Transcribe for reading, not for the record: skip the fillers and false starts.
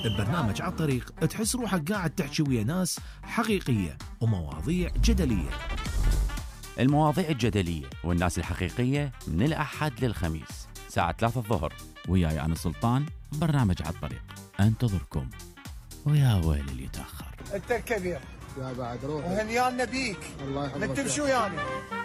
ببرنامج على الطريق تحس روحك قاعد تحكي ويا ناس حقيقية ومواضيع جدلية. المواضيع الجدلية والناس الحقيقية من الأحد للخميس ساعة 3 الظهر، وياي أنا سلطان برنامج على الطريق. أنتظركم، ويا ويل اللي يتأخر. أنت الكبير يا بعد روح وهنيانا بيك. الله يحفظك. نكتب شو يعني؟